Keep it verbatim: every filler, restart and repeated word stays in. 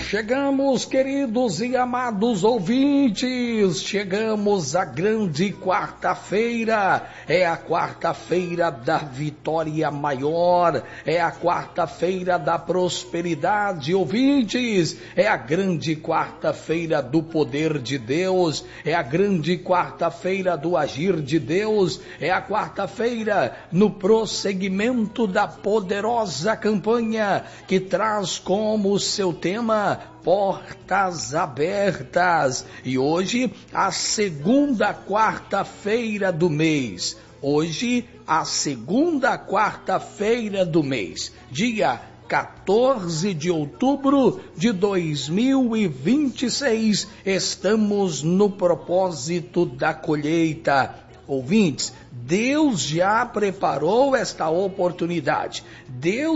Chegamos, queridos e amados ouvintes, chegamos à grande quarta-feira, é a quarta-feira da vitória maior, é a quarta-feira da prosperidade, ouvintes, é a grande quarta-feira do poder de Deus, é a grande quarta-feira do agir de Deus, é a quarta-feira no prosseguimento da poderosa campanha que traz como seu tema Portas Abertas, e hoje a segunda quarta-feira do mês, hoje a segunda quarta-feira do mês, dia quatorze de outubro de dois mil e vinte e seis, estamos no propósito da colheita. Ouvintes, Deus já preparou esta oportunidade, Deus